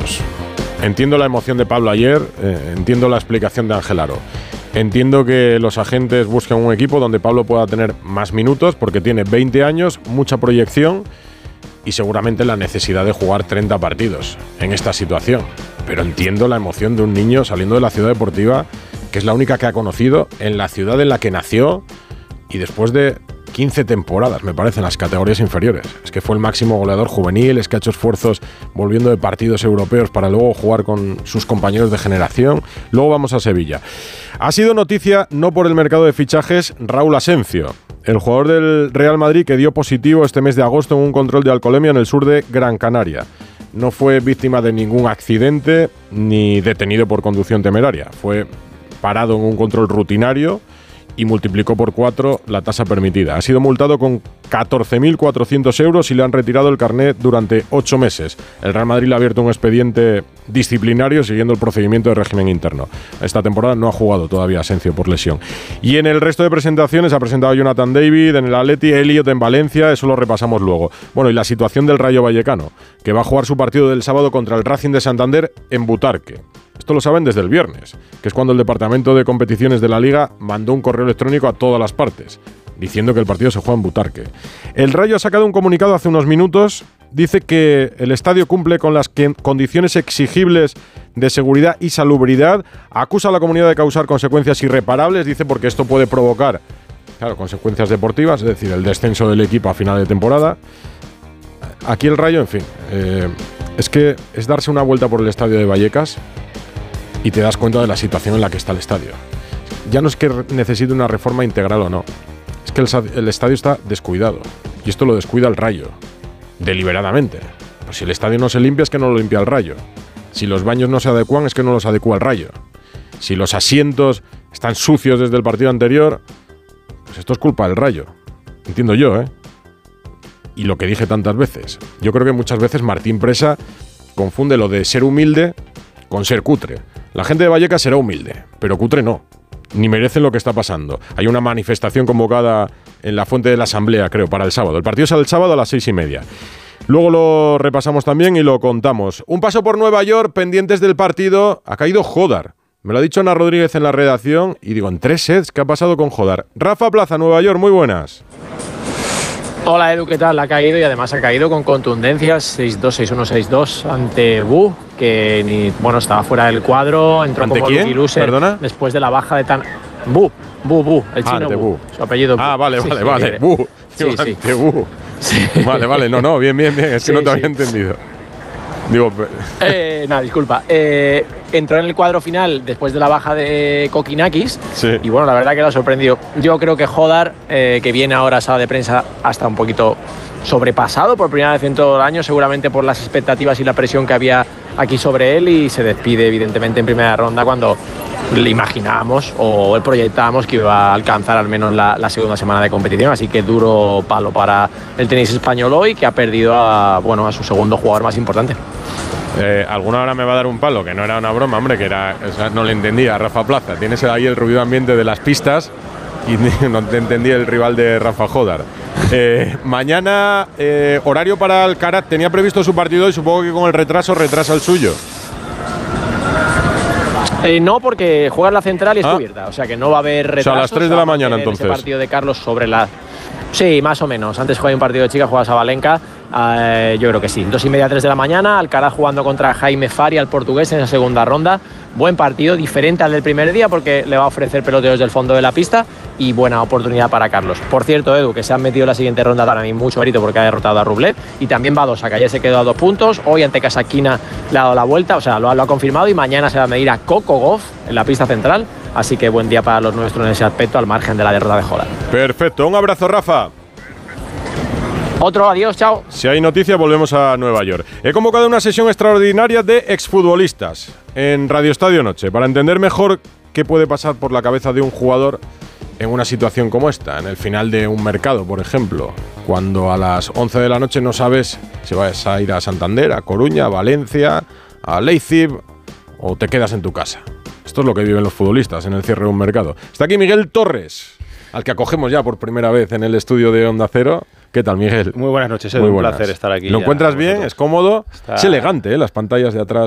minutos. Entiendo la emoción de Pablo ayer, entiendo la explicación de Ángel Aro. Entiendo que los agentes busquen un equipo donde Pablo pueda tener más minutos porque tiene 20 años, mucha proyección y seguramente la necesidad de jugar 30 partidos en esta situación. Pero entiendo la emoción de un niño saliendo de la ciudad deportiva, que es la única que ha conocido, en la ciudad en la que nació y después de 15 temporadas, me parece, en las categorías inferiores. Es que fue el máximo goleador juvenil, es que ha hecho esfuerzos volviendo de partidos europeos para luego jugar con sus compañeros de generación. Luego vamos a Sevilla. Ha sido noticia, no por el mercado de fichajes, Raúl Asencio, el jugador del Real Madrid que dio positivo este mes de agosto en un control de alcoholemia en el sur de Gran Canaria. No fue víctima de ningún accidente ni detenido por conducción temeraria. Fue parado en un control rutinario y multiplicó por 4 la tasa permitida. Ha sido multado con 14.400 euros y le han retirado el carnet durante 8 meses. El Real Madrid le ha abierto un expediente disciplinario siguiendo el procedimiento de régimen interno. Esta temporada no ha jugado todavía Asencio por lesión. Y en el resto de presentaciones ha presentado Jonathan David en el Atleti, Elliot en Valencia, eso lo repasamos luego. Bueno, y la situación del Rayo Vallecano, que va a jugar su partido del sábado contra el Racing de Santander en Butarque. Esto lo saben desde el viernes, que es cuando el Departamento de Competiciones de la Liga mandó un correo electrónico a todas las partes, diciendo que el partido se juega en Butarque. El Rayo ha sacado un comunicado hace unos minutos, dice que el estadio cumple con las condiciones exigibles de seguridad y salubridad, acusa a la comunidad de causar consecuencias irreparables, dice porque esto puede provocar, claro, consecuencias deportivas, es decir, el descenso del equipo a final de temporada. Aquí el Rayo, en fin, es que es darse una vuelta por el estadio de Vallecas y te das cuenta de la situación en la que está el estadio. Ya no es que necesite una reforma integral o no, es que el estadio está descuidado. Y esto lo descuida el Rayo, deliberadamente. Pues si el estadio no se limpia es que no lo limpia el Rayo. Si los baños no se adecuan es que no los adecua el Rayo. Si los asientos están sucios desde el partido anterior, pues esto es culpa del Rayo. Entiendo yo, ¿eh? Y lo que dije tantas veces. Yo creo que muchas veces Martín Presa confunde lo de ser humilde con ser cutre. La gente de Vallecas será humilde, pero cutre no. Ni merecen lo que está pasando. Hay una manifestación convocada en la Fuente de la Asamblea, creo, para el sábado. El partido sale el sábado a las 6:30. Luego lo repasamos también y lo contamos. Un paso por Nueva York, pendientes del partido. Ha caído Jodar. Me lo ha dicho Ana Rodríguez en la redacción y digo, en 3 sets, ¿qué ha pasado con Jodar? Rafa Plaza, Nueva York, muy buenas. Hola Edu, ¿qué tal? Ha caído y además ha caído con contundencias 6-2, 6-1, 6-2 ante Bu, que estaba fuera del cuadro, entró ¿Ante como quién? rookie loser. ¿Perdona? Después de la baja de Bu, el chino Bu. Su apellido Bu. Vale, Bu. Sí. Bu. Sí. Vale, no, bien, es que no te había entendido. Digo, disculpa. Entró en el cuadro final después de la baja de Kokinakis. Sí. Y la verdad que lo ha sorprendido. Yo creo que Jodar, que viene ahora a sala de prensa, hasta un poquito sobrepasado por primera vez en todo el año, seguramente por las expectativas y la presión que había aquí sobre él, y se despide evidentemente en primera ronda cuando le imaginábamos o proyectábamos que iba a alcanzar al menos la segunda semana de competición. Así que duro palo para el tenis español hoy, que ha perdido a su segundo jugador más importante. Alguna hora me va a dar un palo, que no era una broma, hombre, que era, no le entendía a Rafa Plaza. Tienes ahí el ruido ambiente de las pistas y no te entendía el rival de Rafa Jodar. Mañana, horario para Alcaraz. Tenía previsto su partido y supongo que con el retrasa el suyo. No, porque juega en la central y es cubierta, o sea que no va a haber retraso. O sea, a las 3 de la mañana entonces. Ese partido de Carlos sobre la... Sí, más o menos. Antes juega un partido de chicas, juega Sabalenka. Yo creo que sí. 2:30, 3 de la mañana. Alcaraz jugando contra Jaime Faria, el portugués, en esa segunda ronda. Buen partido, diferente al del primer día porque le va a ofrecer peloteos del fondo de la pista y buena oportunidad para Carlos. Por cierto, Edu, que se han metido en la siguiente ronda, para mí mucho mérito porque ha derrotado a Rublev, y también Badosa, que ayer se quedó a 2 puntos. Hoy ante Kasatkina le ha dado la vuelta, o sea, lo ha confirmado, y mañana se va a medir a Coco Gauff en la pista central. Así que buen día para los nuestros en ese aspecto, al margen de la derrota de Jodar. Perfecto, un abrazo, Rafa. Otro, adiós, chao. Si hay noticias, volvemos a Nueva York. He convocado una sesión extraordinaria de exfutbolistas en Radio Estadio Noche para entender mejor qué puede pasar por la cabeza de un jugador en una situación como esta, en el final de un mercado, por ejemplo, cuando a las 11 de la noche no sabes si vas a ir a Santander, a Coruña, a Valencia, a Leipzig o te quedas en tu casa. Esto es lo que viven los futbolistas en el cierre de un mercado. Está aquí Miguel Torres, al que acogemos ya por primera vez en el estudio de Onda Cero. ¿Qué tal, Miguel? Muy buenas noches, Edu. Un placer estar aquí. ¿Lo encuentras bien? ¿Es cómodo? Es elegante, ¿eh? Las pantallas de atrás